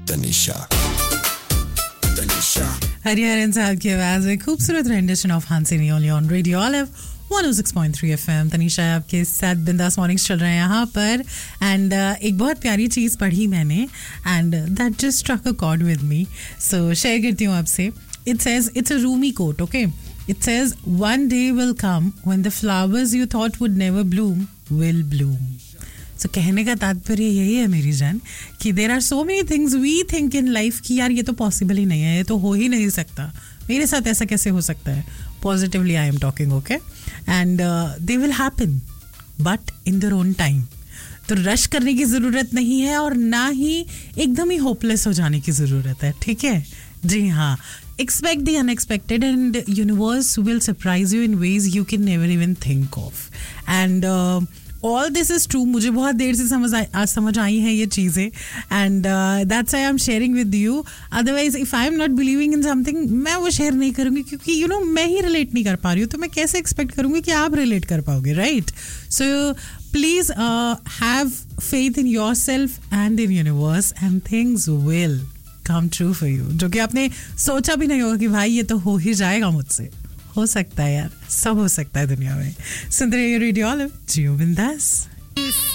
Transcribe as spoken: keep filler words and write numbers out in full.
तनिषा तनिषा हरिहरन साहब की आवाज में खूबसूरत rendition of Hansini only on radio olive one oh six point three F M. Tanisha आपके साथ बिंदास मॉर्निंग्स चल रहे हैं यहाँ पर एंड uh, एक बहुत प्यारी चीज़ पढ़ी मैंने and that just struck a cord with me, so share करती हूँ आपसे. It says, it's a Rumi coat, okay. It says, one day will come when the flowers you thought would never Bloom will Bloom. सो कहने का तात्पर्य यही है मेरी जान कि there are so many things we think in life कि यार ये तो पॉसिबल ही नहीं है, ये तो हो ही नहीं सकता, मेरे साथ ऐसा कैसे हो सकता है. Positively I am talking, okay. And they will happen but in their own time. तो रश करने की ज़रूरत नहीं है और ना ही एकदम ही होपलेस हो जाने की ज़रूरत है, ठीक है. जी हाँ, expect the unexpected and universe will surprise you in ways you can never even think of. And uh, all this is true. मुझे बहुत देर से समझ आज समझ आई हैं ये चीज़ें and uh, that's why I'm sharing with you. Otherwise, if I'm not believing in something, मैं वो शेयर नहीं करूँगी क्योंकि you know मैं ही रिलेट नहीं कर पा रही हूँ, तो मैं कैसे एक्सपेक्ट करूँगी कि आप रिलेट कर पाओगे, right? So please have faith in your self and in universe and things will come true for you, जो कि आपने सोचा भी नहीं होगा कि भाई ये तो हो ही जाएगा मुझसे. हो सकता है यार, सब हो सकता है दुनिया में. सुन रहे हो रेडियो ऑलिव, जियो बिंदास.